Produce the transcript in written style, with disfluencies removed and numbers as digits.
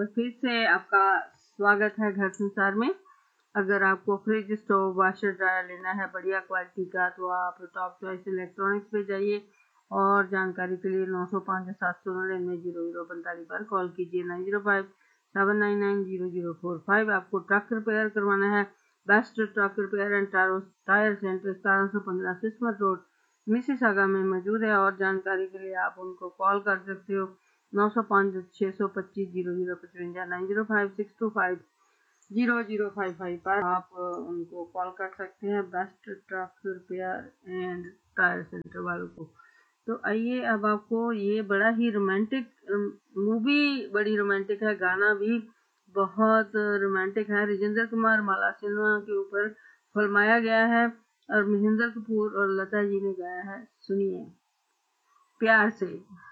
बार फिर से आपका स्वागत है घर संसार में। अगर आपको फ्रिज, स्टोव, वाशर, ड्रायर लेना है बढ़िया क्वालिटी का तो आप टॉप चॉइस इलेक्ट्रॉनिक्स पे जाइए और जानकारी के लिए 905-799-0045 पर कॉल कीजिए। 9057990045। आपको ट्रक रिपेयर करवाना है, best truck repair and tyre centre 1715 सिस्मत road Mississauga में मौजूद है। और जानकारी के लिए आप उनको कॉल कर सकते हो 905-625-0055 9056250055 पर आप उनको कॉल कर सकते हैं, best truck repair and tyre centre वालों को। तो आइए अब आपको ये बड़ा ही रोमांटिक मूवी बड़ी रोमांटिक है, गाना भी बहुत रोमांटिक है। राजेंद्र कुमार माला सिन्हा के ऊपर फिल्माया गया है और महेंद्र कपूर और लता जी ने गाया है। सुनिए प्यार से।